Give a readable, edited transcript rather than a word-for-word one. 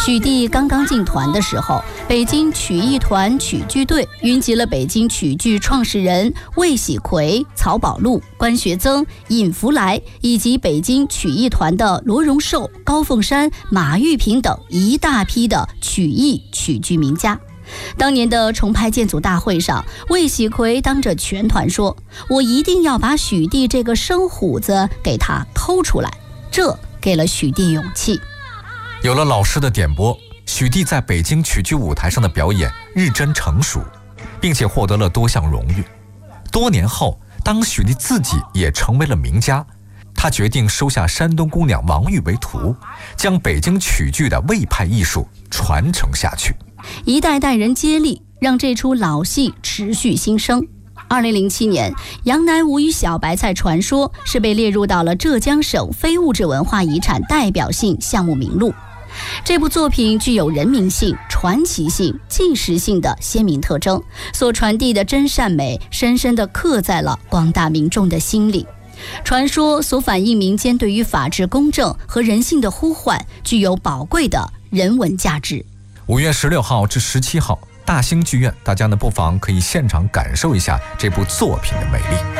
许帝刚刚进团的时候，北京曲艺团曲剧队云集了北京曲剧创始人魏喜奎、曹宝路、关学增、尹福来，以及北京曲艺团的罗荣寿、高凤山、马玉平等一大批的曲艺曲剧名家。当年的重拍建组大会上，魏喜奎当着全团说：“我一定要把许帝这个生虎子给他抠出来。”这给了许帝勇气。 有了老师的点拨，许帝在北京曲剧舞台上的表演日臻成熟，并且获得了多项荣誉。多年后，当许帝自己也成为了名家，他决定收下山东姑娘王玉为徒，将北京曲剧的魏派艺术传承下去。 一代代人接力，让这出老戏持续兴生。2007年，杨乃武与小白菜传说是被列入到了浙江省非物质文化遗产代表性项目名录。这部作品具有人民性、传奇性、纪实性的鲜明特征，所传递的真善美深深地刻在了广大民众的心里。传说所反映民间对于法治公正和人性的呼唤，具有宝贵的人文价值。 5月16号至17号，大兴剧院，大家呢不妨可以现场感受一下这部作品的美丽。